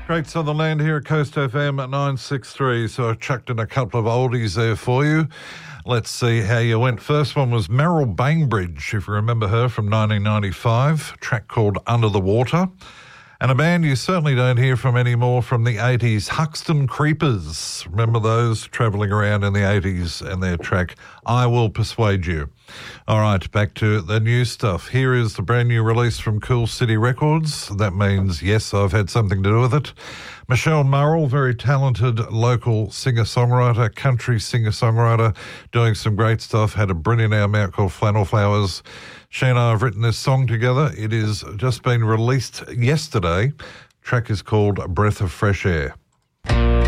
Great Southern Land here at Coast FM at 963. So I chucked in a couple of oldies there for you. Let's see how you went. First one was Meryl Bainbridge, if you remember her, from 1995, a track called Under the Water. And a band you certainly don't hear from anymore from the 80s, Huxton Creepers. Remember those travelling around in the 80s and their track, I Will Persuade You. All right, back to the new stuff. Here is the brand new release from Cool City Records. That means, yes, I've had something to do with it. Michelle Murrell, very talented local singer-songwriter, country singer-songwriter, doing some great stuff, had a brilliant album out called Flannel Flowers. She and I have written this song together. It is just been released yesterday. The track is called Breath of Fresh Air.